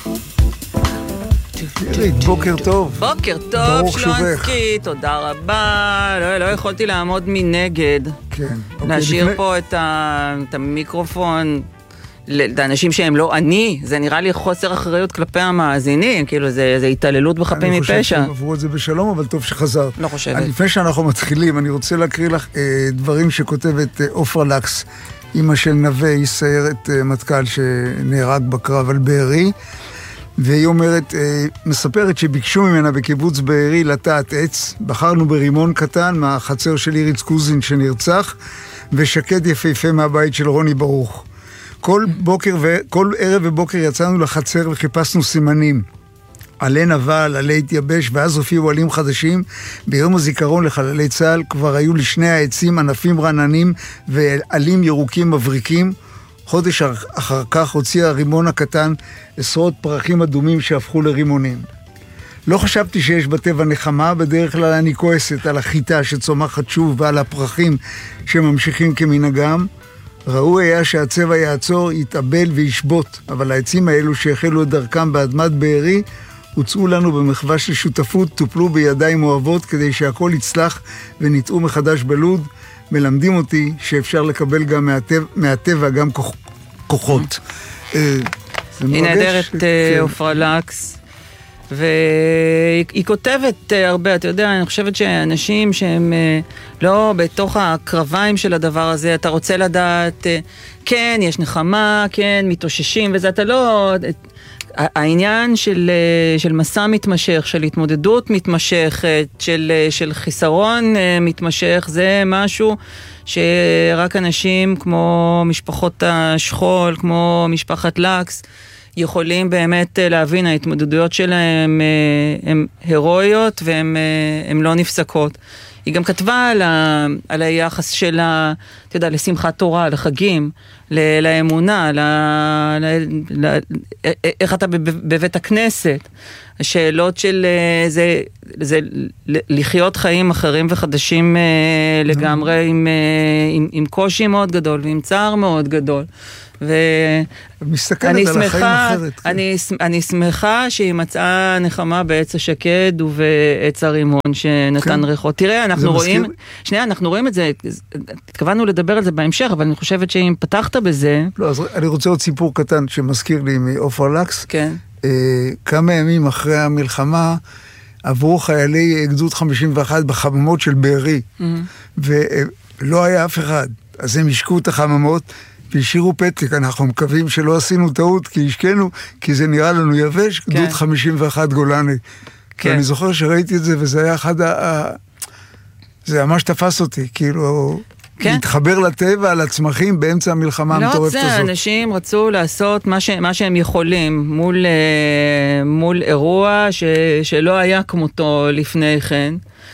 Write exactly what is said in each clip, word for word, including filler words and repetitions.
בוקר טוב. בוקר טוב, שלונסקי, תודה רבה. לא, לא יכולתי לעמוד מנגד. כן. להשאיר פה את, ה, את המיקרופון לאנשים שהם לא אני. זה נראה לי חוסר אחריות כלפי המאזינים. כאילו, זה, זה התעללות בחפים מפשע. אני חושב שהם עברו את זה בשלום, אבל טוב שחזרת. לא חושבת. לפני שאנחנו מתחילים, אני רוצה להקריא לך אה, דברים שכותבת אה, עופרה לקס, אמא של נווה, היא סיירת אה, מטכ"ל שנהרג בקרב על בארי. והיא אומרת, מספרת שביקשו ממנה בקיבוץ בארי לטעת עץ, בחרנו ברימון קטן מהחצר של איריץ קוזין שנרצח, ושקד יפהפה מהבית של רוני ברוך. כל בוקר וכל ערב ובוקר יצאנו לחצר וחיפשנו סימנים. עלי נבל, עלי התייבש, ואז הופיעו עלים חדשים. ביום הזיכרון לחללי צה"ל כבר היו לשני העצים ענפים רעננים ועלים ירוקים מבריקים. חודש אחר כך הוציא הרימון הקטן עשרות פרחים אדומים שהפכו לרימונים. לא חשבתי שיש בטבע נחמה, בדרך כלל אני כועסת על החיטה שצומחת שוב ועל הפרחים שממשיכים כמנהגם. ראוי היה שהצבע יעצור, יתאבל וישבות, אבל העצים האלו שהחלו את דרכם באדמת בארי, הוצאו לנו במחווה של שותפות, טופלו בידיים אוהבות כדי שהכל יצלח וניטעו מחדש בלוד. מלמדים אותי שאפשר לקבל גם מהטבע, מהטבע גם כוח, כוחות. היא נהדרת עופרה לקס, והיא כותבת הרבה, אתה יודע, אני חושבת שאנשים שהם לא בתוך הקרביים של הדבר הזה, אתה רוצה לדעת, כן, יש נחמה, כן, מתאוששים, וזה אתה לא... העניין של, של מסע מתמשך, של התמודדות מתמשכת, של, של חיסרון מתמשך, זה משהו שרק אנשים כמו משפחות השכול, כמו משפחת לקס, יכולים באמת להבין. ההתמודדויות שלהם הן הירואיות והן לא נפסקות. היא גם כתבה על, ה, על היחס שלה, אתה יודע, לשמחת תורה, לחגים, ל, לאמונה, ל, ל, ל, איך אתה בבית הכנסת. השאלות של זה, זה לחיות חיים אחרים וחדשים לגמרי, עם, עם, עם קושי מאוד גדול ועם צער מאוד גדול. ומסתכלת על החיים אחרת. אני, אני שמחה שהיא מצאה נחמה בעץ השקד ובעץ הרימון שנתן ריחות. תראה, אנחנו רואים, שנייה, אנחנו רואים את זה, התכוונו לדבר על זה בהמשך, אבל אני חושבת שאם פתחת בזה... לא, אז אני רוצה עוד סיפור קטן שמזכיר לי מעופרה לקס. כן. כמה ימים אחרי המלחמה עברו חיילי גדוד חמישים ואחת בחממות של בארי, ולא היה אף אחד. אז הם השקו את החממות, והשאירו פתק. אנחנו מקווים שלא עשינו טעות, כי השקנו, כי זה נראה לנו יבש, כן. גדוד חמישים ואחת גולני. כן. ואני זוכר שראיתי את זה, וזה היה אחד ה... זה ממש תפס אותי, כאילו... כן. להתחבר לטבע, לצמחים, באמצע המלחמה המטורפת הזאת. לא, זה, אנשים רצו לעשות מה, ש... מה שהם יכולים, מול, מול אירוע ש... שלא היה כמותו לפני כן.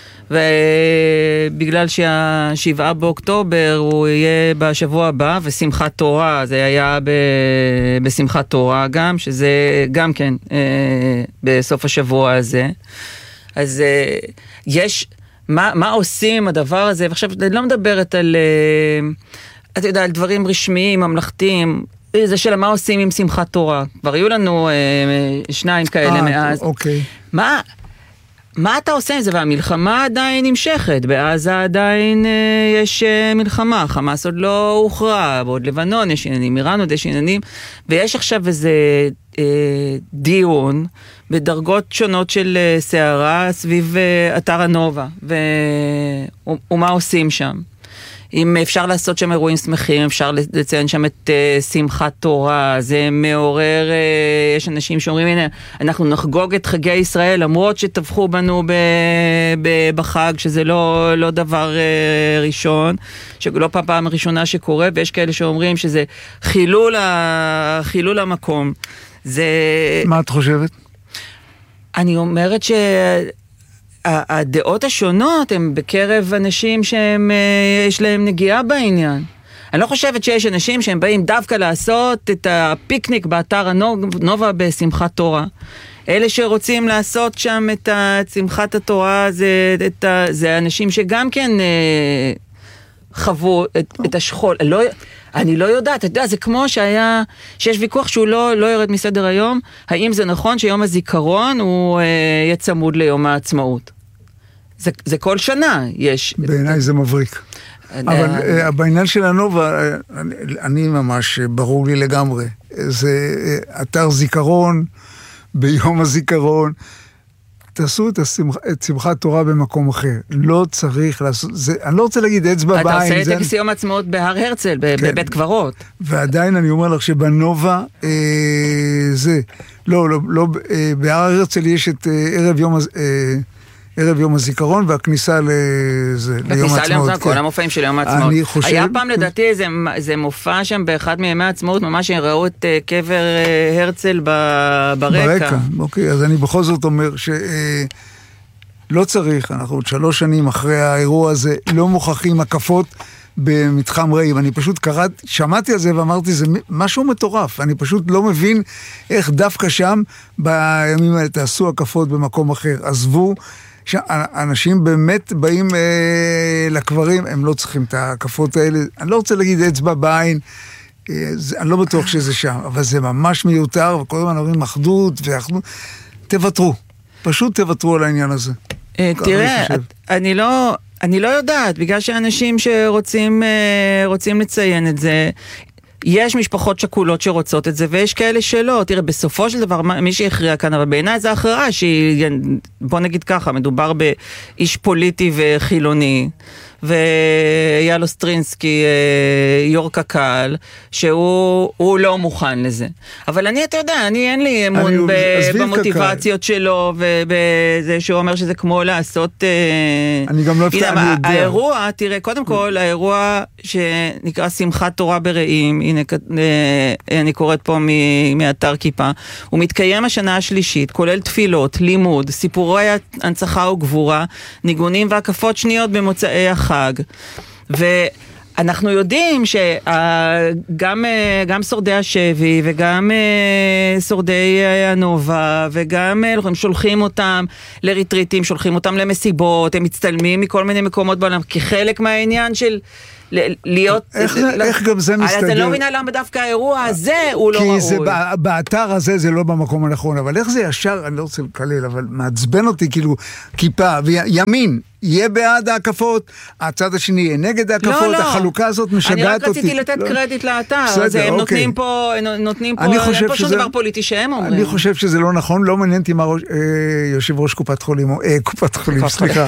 ובגלל שהשבעה באוקטובר הוא יהיה בשבוע הבא, ושמחת תורה, זה היה ב... בשמחת תורה גם, שזה גם כן אה, בסוף השבוע הזה. אז אה, יש, מה, מה עושים הדבר הזה? ועכשיו, אני לא מדברת על, אה, אתה יודע, על דברים רשמיים, ממלכתיים, זה של מה עושים עם שמחת תורה. כבר היו לנו אה, שניים כאלה אה, מאז. אוקיי. מה... מה אתה עושה עם זה? והמלחמה עדיין נמשכת, בעזה עדיין אה, יש אה, מלחמה, חמאס עוד לא הוכרע, בעוד לבנון יש עניינים, איראן עוד יש עניינים, ויש עכשיו איזה אה, דיון בדרגות שונות של אה, שערה סביב אה, אתר הנובה, ו... ו... ומה עושים שם. אם אפשר לעשות שם אירועים שמחים, אפשר לציין שם את uh, שמחת תורה, זה מעורר, uh, יש אנשים שאומרים, הנה, אנחנו נחגוג את חגי ישראל, למרות שטבחו בנו ב, ב, בחג, שזה לא, לא דבר uh, ראשון, שלא פעם פעם ראשונה שקורה, ויש כאלה שאומרים שזה חילול, ה, חילול המקום. זה... מה את חושבת? אני אומרת ש... הדעות השונות הן בקרב אנשים שהם, יש להם נגיעה בעניין. אני לא חושבת שיש אנשים שהם באים דווקא לעשות את הפיקניק באתר הנובה בשמחת תורה. אלה שרוצים לעשות שם את שמחת התורה, זה, את, זה אנשים שגם כן חוו את, את השכול. לא, אני לא יודעת, אתה יודע, זה כמו שהיה, שיש ויכוח שהוא לא, לא יורד מסדר היום, האם זה נכון שיום הזיכרון הוא אה, יהיה צמוד ליום העצמאות? זה, זה כל שנה יש. בעיניי זה מבריק. אבל uh, בעניין של הנובה, אני, אני ממש ברור לי לגמרי. זה uh, אתר זיכרון, ביום הזיכרון, תעשו את, השמח, את שמחת תורה במקום אחר. לא צריך לעשות, זה, אני לא רוצה להגיד אצבע בעין. אתה עושה את טקס יום העצמאות בהר הרצל, כן. בבית קברות. ועדיין אני אומר לך שבנובה, אה, זה, לא, לא, לא, אה, בהר הרצל יש את אה, ערב יום, אה, ערב יום הזיכרון והכניסה לזה, ליום העצמאות. כל המופעים של יום העצמאות. חושב... היה פעם לדעתי איזה, איזה מופע שם באחד מימי העצמאות, ממש הם ראו את uh, קבר uh, הרצל ב, ברקע. ברקע, אוקיי, אז אני בכל זאת אומר שלא uh, צריך, אנחנו עוד שלוש שנים אחרי האירוע הזה, לא מוכרחים הקפות במתחם רעים. אני פשוט קראת, שמעתי על זה ואמרתי, זה משהו מטורף. אני פשוט לא מבין איך דווקא שם, בימים האלה תעשו הקפות במקום אחר. עזבו, אנשים באמת באים אה, לקברים, הם לא צריכים את ההקפות האלה. אני לא רוצה להגיד אצבע בעין, אה, זה, אני לא בטוח שזה שם, אבל זה ממש מיותר, וכל הזמן אומרים אחדות ואחדות. תוותרו, פשוט תוותרו על העניין הזה. אה, תראה, אני, אני לא... אני לא יודעת, בגלל שאנשים שרוצים רוצים לציין את זה, יש משפחות שכולות שרוצות את זה, ויש כאלה שלא. תראה, בסופו של דבר, מי שהכריע כאן, אבל בעיניי זה הכרעה, שהיא, בוא נגיד ככה, מדובר באיש פוליטי וחילוני, ויאלו סטרינסקי, יור קקל, שהוא לא מוכן לזה. אבל אני, אתה יודע, אני אין לי אמון במוטיבציות שלו, ובזה שהוא אומר שזה כמו לעשות... אני גם לא אפתע, אני יודע. האירוע, תראה, קודם כל, האירוע שנקרא שמחת תורה ברעים, הנה, אני קוראת פה מאתר כיפה, הוא מתקיים השנה השלישית, כולל תפילות, לימוד, סיפורי הנצחה וגבורה, ניגונים והקפות שניות במוצאי החג. ואנחנו יודעים שגם גם שורדי השבי וגם שורדי הנובה וגם הם שולחים אותם לריטריטים, שולחים אותם למסיבות, הם מצטלמים מכל מיני מקומות בעולם כחלק מהעניין של להיות... איך גם זה מסתדר? אז אני לא מבינה למה דווקא האירוע הזה הוא לא ראוי. כי באתר הזה זה לא במקום הנכון, אבל איך זה ישר, אני לא רוצה לקלל, אבל מעצבן אותי כאילו כיפה וימין. יהיה בעד ההקפות, הצד השני יהיה נגד ההקפות, החלוקה הזאת משגעת אותי. אני רק רציתי לתת קרדיט לאתר, אז הם נותנים פה, נותנים פה, אין פה שום דבר פוליטי שהם אומרים. אני חושב שזה לא נכון, לא מעניין אותי מה יושב ראש קופת חולים, או קופת חולים, סליחה,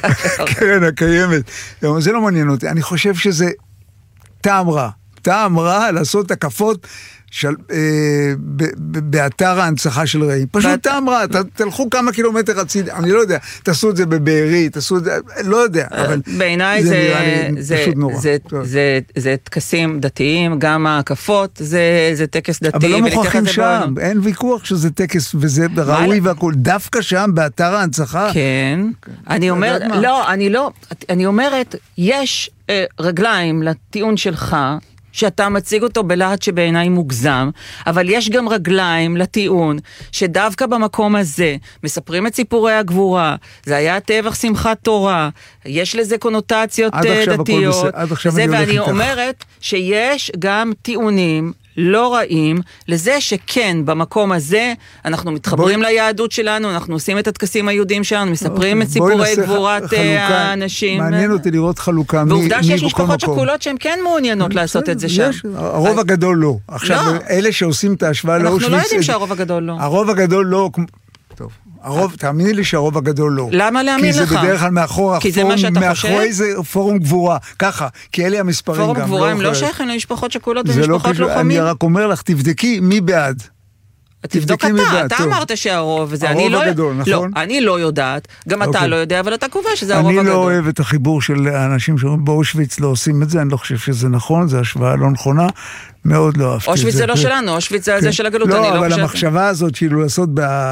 קרן הקיימת, זה לא מעניין אותי, אני חושב שזה טעם רע, טעם רע לעשות הקפות, של, אה, ב, ב, באתר ההנצחה של רעים. פשוט טעם רע, ת, תלכו כמה קילומטר הציד, אני לא יודע, תעשו את זה בבארי, תעשו את זה, לא יודע, אבל... בעיניי זה, זה, זה, פשוט נורא. זה, זה, זה, זה תקסים דתיים, גם ההקפות, זה, זה טקס דתי. אבל לא מוכרחים שם, אין ויכוח שזה טקס, וזה ראוי והכל, דווקא שם, באתר ההנצחה. כן, אני אומרת, לא, אני לא, אני אומרת, יש אה, רגליים לטיעון שלך, שאתה מציג אותו בלהט שבעיניי מוגזם, אבל יש גם רגליים לטיעון שדווקא במקום הזה מספרים את סיפורי הגבורה, זה היה טבח שמחת תורה, יש לזה קונוטציות דתיות, זה, ואני אומרת שיש גם טיעונים לא רעים לזה שכן במקום הזה אנחנו מתחברים בוא... ליהדות שלנו, אנחנו עושים את הטקסים היהודים שלנו, מספרים את סיפורי גבורת האנשים. מעניין אותי לראות חלוקה. ועובדה שיש משפחות שכולות שהן כן מעוניינות לעשות את זה שם. הרוב הגדול לא. עכשיו, אלה שעושים את ההשוואה לאושוויץ... אנחנו לא יודעים שהרוב הגדול לא. הרוב הגדול לא... טוב. הרוב, תאמיני לי שהרוב הגדול לא. למה להאמין לך? כי זה בדרך כלל מאחור, מאחורי זה פורום גבורה, ככה, כי אלה המספרים גם. פורום גבורה הם לא שייכים למשפחות שכולות ומשפחות לוחמים. אני רק אומר לך, תבדקי מי בעד. תבדוק אתה, אתה אמרת שהרוב, וזה אני לא... הרוב הגדול, נכון? אני לא יודעת, גם אתה לא יודע, אבל אתה קובע שזה הרוב הגדול. אני לא אוהב את החיבור של האנשים שאומרים, באושוויץ לא עושים את זה, אני לא חושב שזה נכון, זה השוואה לא נכונה, מאוד לא אהבתי את זה. אושוויץ זה לא שלנו, אושוויץ זה זה של הגלות. לא, אבל המחשבה הזאת, כאילו לעשות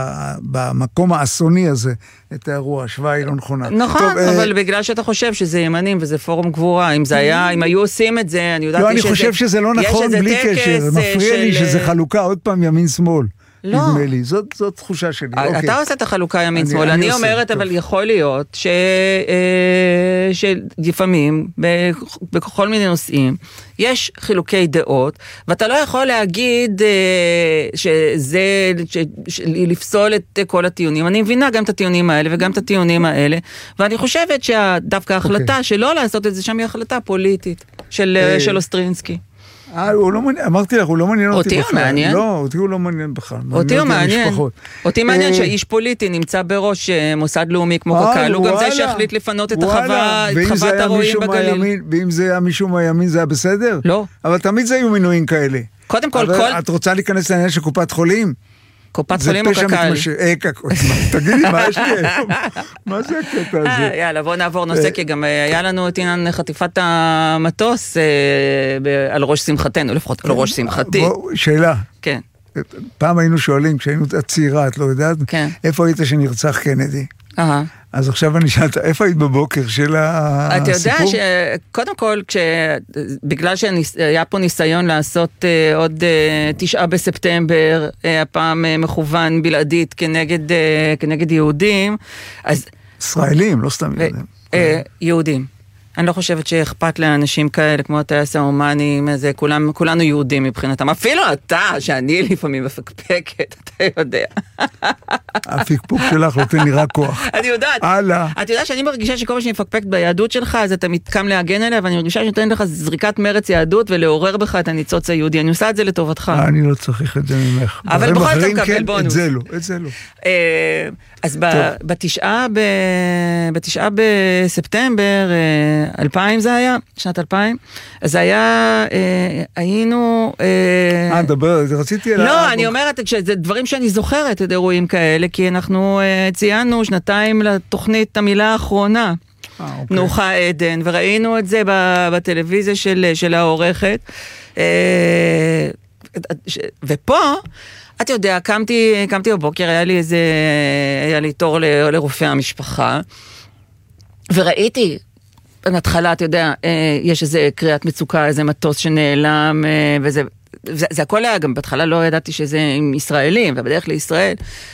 במקום האסוני הזה, את האירוע, השוואה היא לא נכונה. נכון, אבל בגלל שאתה חושב שזה ימנים וזה פורום גבורה, אם זה היה, אם היו עושים את זה, אני יודעת לא, אני חושב שזה לא נכון בלי קשר, מפריע לי שזה חלוקה, עוד פעם ימין שמאל. נדמה לי, זאת, זאת תחושה שלי. אתה אוקיי. עושה את החלוקה ימין אני, שמאל, אני, אני אני אומרת, עושה, אבל טוב. יכול להיות ש, שלפעמים, בכל מיני נושאים, יש חילוקי דעות, ואתה לא יכול להגיד שזה, ש, ש, לפסול את כל הטיעונים. אני מבינה גם את הטיעונים האלה וגם את הטיעונים האלה, ואני חושבת שדווקא ההחלטה okay. שלא לעשות את זה שם היא החלטה פוליטית של, hey. של אוסטרינסקי. אה, הוא לא מעניין, אמרתי לך, הוא לא מעניין אותי בכלל. אותי הוא מעניין? לא, אותי הוא לא מעניין בכלל. אותי הוא מעניין. אותי מעניין שאיש פוליטי נמצא בראש מוסד לאומי כמו קק"ל, הוא גם זה שהחליט לפנות את חוות הרועים בגליל. ואם זה היה מישהו מהימין זה היה בסדר? לא. אבל תמיד זה היו מינויים כאלה. קודם כל, כל... את רוצה להיכנס לעניין של קופת חולים? קופת חולים או קק"ל? תגידי, מה יש לי היום? מה זה הקטע הזה? יאללה, בוא נעבור נושא, כי גם היה לנו את עניין חטיפת המטוס על ראש שמחתנו, לפחות על ראש שמחתי. שאלה. כן. פעם היינו שואלים, כשהיינו צעירה, את לא יודעת? כן. איפה היית שנרצח קנדי? אהה. אז עכשיו אני שאלת, איפה היית בבוקר של הסיפור? אתה יודע שקודם כל, בגלל שהיה פה ניסיון לעשות עוד תשעה בספטמבר, הפעם מכוון בלעדית כנגד יהודים, אז... ישראלים, לא סתם יהודים. יהודים. אני לא חושבת שאכפת לאנשים כאלה, כמו הטייס ההומני, כולם, כולנו יהודים מבחינתם. אפילו אתה, שאני לפעמים מפקפקת, אתה יודע. הפקפוק שלך נותן לי רק כוח. אני יודעת. הלאה. אתה יודע שאני מרגישה שכל מה שאני מפקפקת ביהדות שלך, אז אתה מתקם להגן עליה, ואני מרגישה שנותן לך זריקת מרץ יהדות, ולעורר בך את הניצוץ היהודי. אני עושה את זה לטובתך. אני לא צריך את זה ממך. אבל בכל זאת מקבל בונוס. את זה לא, את זה לא. אז בתשעה, בתשעה בספטמבר, אלפיים זה היה, שנת אלפיים, אז היה, היינו... אה, דבר, רציתי... לא, אני אומרת, שזה דברים שאני זוכרת את אירועים כאלה, כי אנחנו ציינו שנתיים לתוכנית המילה האחרונה, נוחה עדן, וראינו את זה בטלוויזיה של העורכת, ופה... אתה יודע, קמתי, קמתי בבוקר, היה לי איזה, היה לי תור ל, לרופא המשפחה, וראיתי, בהתחלה, אתה יודע, יש איזה קריאת מצוקה, איזה מטוס שנעלם, וזה, זה, זה הכל היה, גם בהתחלה לא ידעתי שזה עם ישראלים, ובדרך לישראל,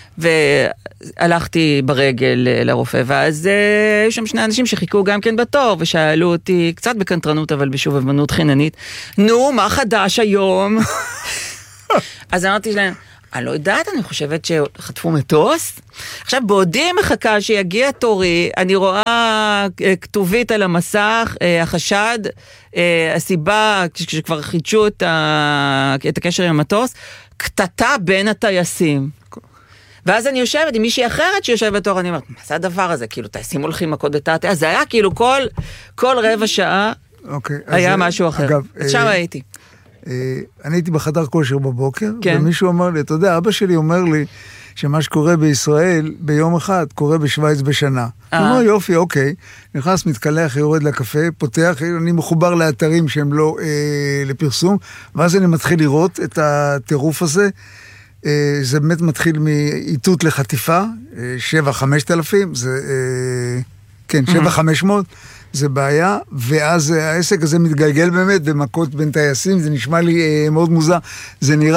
והלכתי ברגל לרופא, ואז היו שם שני אנשים שחיכו גם כן בתור, ושאלו אותי, קצת בקנטרנות, אבל בשובבנות חיננית, נו, מה חדש היום? אז אמרתי להם, אני לא יודעת, אני חושבת שחטפו מטוס. עכשיו, בעודי מחכה שיגיע תורי, אני רואה כתובית על המסך, החשד, הסיבה, כשכבר חידשו את, ה... את הקשר עם המטוס, קטטה בין הטייסים. ואז אני יושבת עם מישהי אחרת שיושב בתור, אני אומרת, מה זה הדבר הזה? כאילו, טייסים הולכים מכות בתת, אז זה היה כאילו כל, כל רבע שעה, okay, היה אז משהו אחר. אגב, אז שם הייתי. אני הייתי בחדר כושר בבוקר, ומישהו אמר לי, אתה יודע, אבא שלי אומר לי, שמה שקורה בישראל ביום אחד, קורה בשוויץ בשנה. הוא אומר, יופי, אוקיי, נכנס, מתקלח, יורד לקפה, פותח, אני מחובר לאתרים שהם לא לפרסום, ואז אני מתחיל לראות את הטירוף הזה, זה באמת מתחיל מאיתות לחטיפה, שבע, חמשת אלפים, זה, כן, שבע, חמש מאות, זה בעיה, ואז העסק הזה מתגלגל באמת במכות בין טייסים, זה נשמע לי מאוד מוזר, זה נראה